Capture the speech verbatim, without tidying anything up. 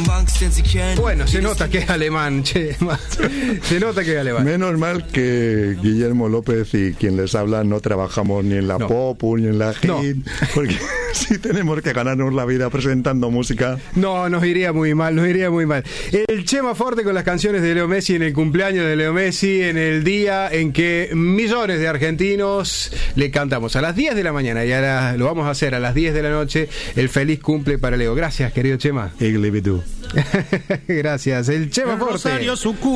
Bueno, se nota que es alemán, che. Se nota que es alemán. Menos mal que Guillermo López y quien les habla no trabajamos ni en la no. pop ni en la hit, no. Porque si tenemos que ganarnos la vida presentando música. No, nos iría muy mal, nos iría muy mal. El Chema Forte con las canciones de Leo Messi en el cumpleaños de Leo Messi, en el día en que millones de argentinos le cantamos a las diez de la mañana y ahora lo vamos a hacer a las diez de la noche, el feliz cumple para Leo. Gracias, querido Chema. Gracias, el Chema Forte.